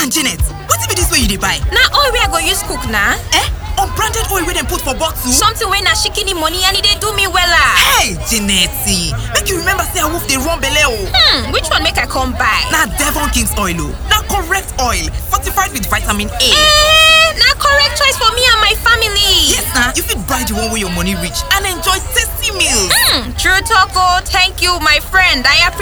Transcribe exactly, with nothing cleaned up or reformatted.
And Janet, what be this way you dey buy? Na oil wey I go use cook na. Eh? Unbranded oil wey dem put for bottle? Something wey na shikini money and e dey do me wella. Hey, Janet, make you remember say awoof dey run belle o. Hmm, which one make I come buy? Na Devon King's oil o. Na correct oil, fortified with vitamin A. Eh, na correct choice for me and my family. Yes na, you fit buy the one wey your money reach and enjoy tasty meals. Hmm, true talk o. Thank you, my friend. I appreciate